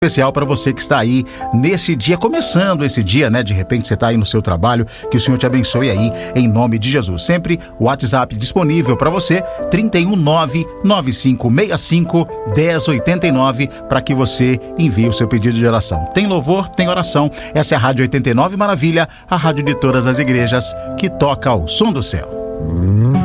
especial para você que está aí nesse dia, começando esse dia, né? De repente você está aí no seu trabalho, que o Senhor te abençoe aí, em nome de Jesus. Sempre o WhatsApp disponível para você, 319-9565-1089, para que você envie o seu pedido de oração. Tem louvor, tem oração. Essa é a Rádio 89 Maravilha, a rádio de todas as igrejas, que toca o som do céu.